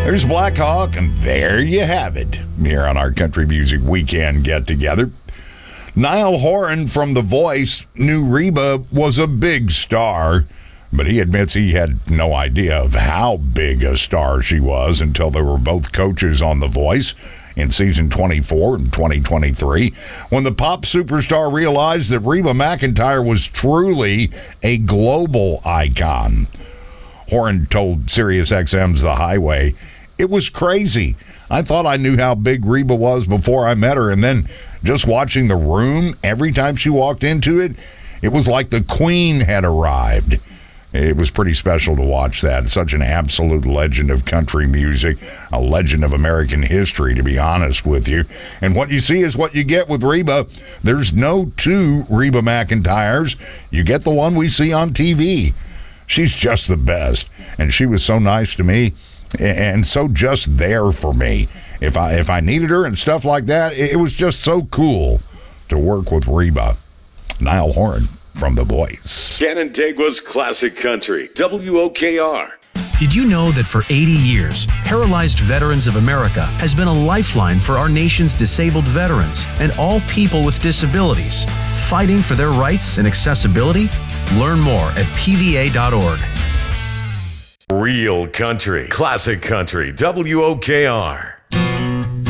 There's Black Hawk, and there you have it here on our Country Music Weekend get-together. Niall Horan from The Voice knew Reba was a big star, but he admits he had no idea of how big a star she was until they were both coaches on The Voice in season 24 and 2023, when the pop superstar realized that Reba McEntire was truly a global icon. Horan told SiriusXM's The Highway, "It was crazy. I thought I knew how big Reba was before I met her, and then just watching the room every time she walked into it, it was like the Queen had arrived." It was pretty special to watch that. Such an absolute legend of country music, a legend of American history, to be honest with you. And what you see is what you get with Reba. There's no two Reba McEntires. You get the one we see on TV. She's just the best, and she was so nice to me and so just there for me. If I needed her and stuff like that, it was just so cool to work with Reba. Niall Horan from The Voice. Canandaigua's Classic Country, WOKR. Did you know that for 80 years, Paralyzed Veterans of America has been a lifeline for our nation's disabled veterans and all people with disabilities, fighting for their rights and accessibility? Learn more at pva.org. Real country, classic country, WOKR.